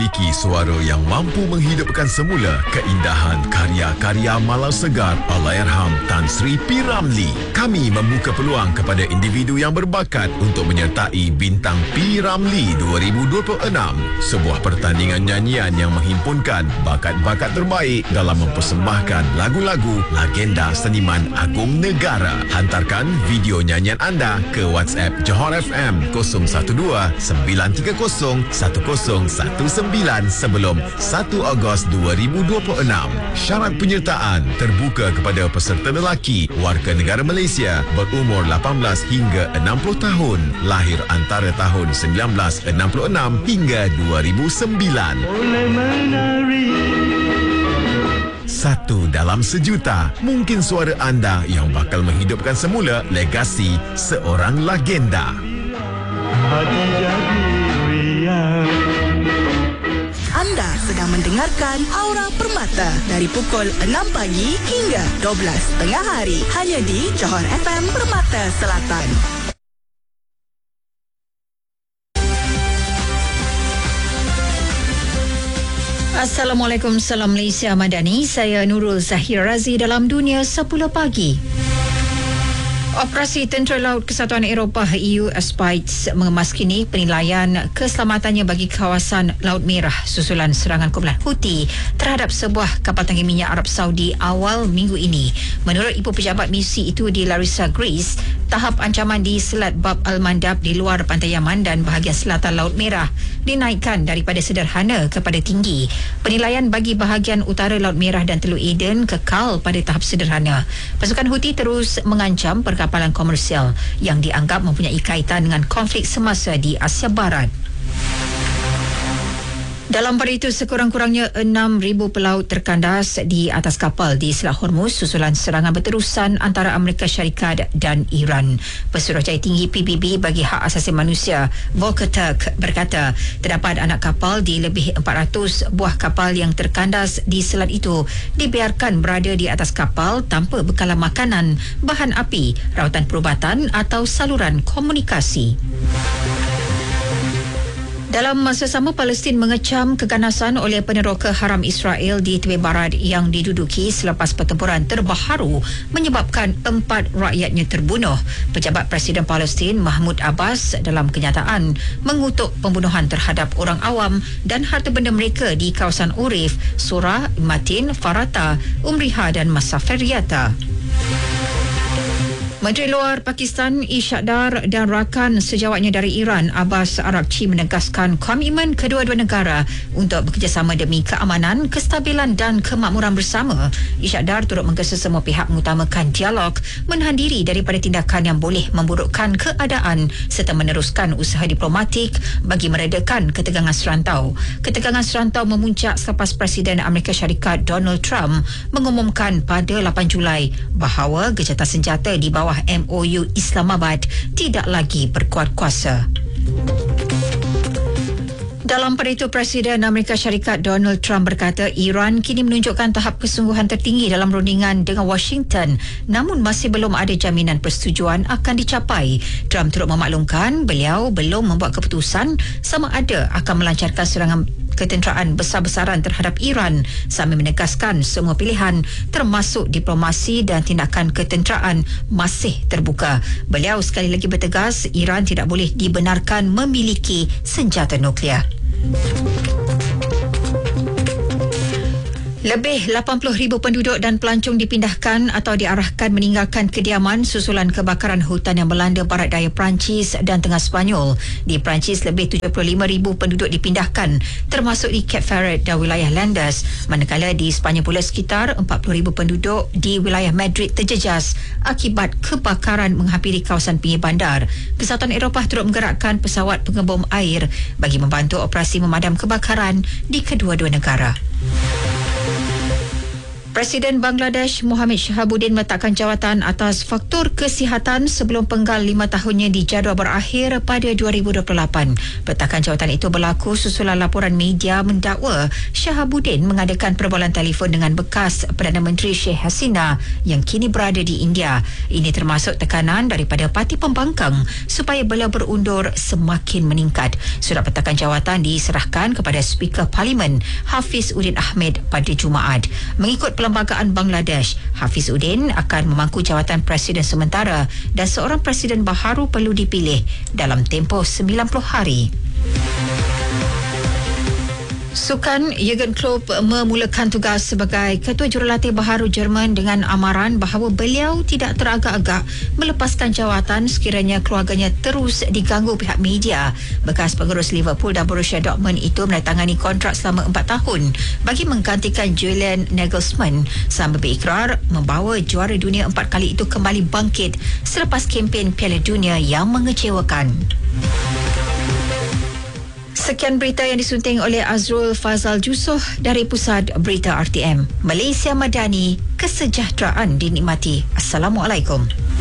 memiliki suara yang mampu menghidupkan semula keindahan karya-karya malau segar Allahyarham Tan Sri P. Ramlee. Kami membuka peluang kepada individu yang berbakat untuk menyertai Bintang P. Ramlee 2026, sebuah pertandingan nyanyian yang menghimpunkan bakat-bakat terbaik dalam mempersembahkan lagu-lagu legenda seniman agung negara. Hantarkan video nyanyian anda ke WhatsApp Johor FM 012-930-1019 sebelum 1 Ogos 2026. Syarat penyertaan terbuka kepada peserta lelaki warga negara Malaysia berumur 18 hingga 60 tahun, lahir antara tahun 1966 hingga 2009. Satu dalam sejuta, mungkin suara anda yang bakal menghidupkan semula legasi seorang legenda. Hati jadi riang. Anda sedang mendengarkan Aura Permata dari pukul 6 pagi hingga 12 tengah hari hanya di Johor FM Permata Selatan. Assalamualaikum, salam Malaysia Madani. Saya Nurul Zahir Razi dalam Dunia 10 Pagi. Operasi Tentera Laut Kesatuan Eropah EU Aspides mengemas kini penilaian keselamatannya bagi kawasan Laut Merah susulan serangan kumpulan Houthi terhadap sebuah kapal tangki minyak Arab Saudi awal minggu ini. Menurut Ibu Pejabat Misi itu di Larissa, Greece, tahap ancaman di Selat Bab Al-Mandab di luar pantai Yaman dan bahagian selatan Laut Merah dinaikkan daripada sederhana kepada tinggi. Penilaian bagi bahagian utara Laut Merah dan Teluk Aden kekal pada tahap sederhana. Pasukan Houthi terus mengancam perkapalan komersial yang dianggap mempunyai kaitan dengan konflik semasa di Asia Barat. Dalam pada itu, sekurang-kurangnya 6,000 pelaut terkandas di atas kapal di Selat Hormuz susulan serangan berterusan antara Amerika Syarikat dan Iran. Pesuruhjaya tinggi PBB bagi hak asasi manusia Volker Turk berkata terdapat anak kapal di lebih 400 buah kapal yang terkandas di selat itu dibiarkan berada di atas kapal tanpa bekalan makanan, bahan api, rawatan perubatan atau saluran komunikasi. Dalam masa sama, Palestin mengecam keganasan oleh peneroka haram Israel di tepi barat yang diduduki selepas pertempuran terbaharu menyebabkan 4 rakyatnya terbunuh. Pejabat Presiden Palestin Mahmud Abbas dalam kenyataan mengutuk pembunuhan terhadap orang awam dan harta benda mereka di kawasan Urif, Surah, Matin, Farata, Umriha dan Masaferiata. Menteri Luar Pakistan Ishak Dar dan rakan sejawatnya dari Iran Abbas Araghchi menegaskan komitmen kedua-dua negara untuk bekerjasama demi keamanan, kestabilan dan kemakmuran bersama. Ishak Dar turut menggesa semua pihak mengutamakan dialog, menahan diri daripada tindakan yang boleh memburukkan keadaan serta meneruskan usaha diplomatik bagi meredakan ketegangan serantau. Ketegangan serantau memuncak selepas Presiden Amerika Syarikat Donald Trump mengumumkan pada 8 Julai bahawa gencatan senjata di bawah MOU Islamabad tidak lagi berkuat kuasa. Dalam pada itu, Presiden Amerika Syarikat Donald Trump berkata Iran kini menunjukkan tahap kesungguhan tertinggi dalam rundingan dengan Washington, namun masih belum ada jaminan persetujuan akan dicapai. Trump turut memaklumkan beliau belum membuat keputusan sama ada akan melancarkan serangan ketenteraan besar-besaran terhadap Iran sambil menegaskan semua pilihan termasuk diplomasi dan tindakan ketenteraan masih terbuka. Beliau sekali lagi bertegas Iran tidak boleh dibenarkan memiliki senjata nuklear. Lebih 80,000 penduduk dan pelancong dipindahkan atau diarahkan meninggalkan kediaman susulan kebakaran hutan yang melanda barat daya Perancis dan tengah Sepanyol. Di Perancis, lebih 75,000 penduduk dipindahkan termasuk di Cape Ferret dan wilayah Landes, manakala di Sepanyol pula sekitar 40,000 penduduk di wilayah Madrid terjejas akibat kebakaran menghampiri kawasan pinggir bandar. Kesatuan Eropah turut menggerakkan pesawat pengebom air bagi membantu operasi memadam kebakaran di kedua-dua negara. Presiden Bangladesh Mohamed Shahabuddin meletakkan jawatan atas faktor kesihatan sebelum penggal 5 tahunnya dijadual berakhir pada 2028. Peletakan jawatan itu berlaku susulan laporan media mendakwa Shahabuddin mengadakan perbualan telefon dengan bekas Perdana Menteri Sheikh Hasina yang kini berada di India. Ini termasuk tekanan daripada parti pembangkang supaya beliau berundur semakin meningkat. Surat peletakan jawatan diserahkan kepada Speaker Parlimen Hafiz Udin Ahmed pada Jumaat. Mengikut Perlembagaan Bangladesh, Hafiz Udin akan memangku jawatan Presiden sementara dan seorang Presiden baharu perlu dipilih dalam tempoh 90 hari. Sukan Jurgen Klopp memulakan tugas sebagai ketua jurulatih baharu Jerman dengan amaran bahawa beliau tidak teragak-agak melepaskan jawatan sekiranya keluarganya terus diganggu pihak media. Bekas pengurus Liverpool dan Borussia Dortmund itu menandatangani kontrak selama 4 tahun bagi menggantikan Julian Nagelsmann sambil berikrar membawa juara dunia 4 kali itu kembali bangkit selepas kempen Piala Dunia yang mengecewakan. Sekian berita yang disunting oleh Azrul Fazal Jusoh dari Pusat Berita RTM. Malaysia Madani, kesejahteraan dinikmati. Assalamualaikum.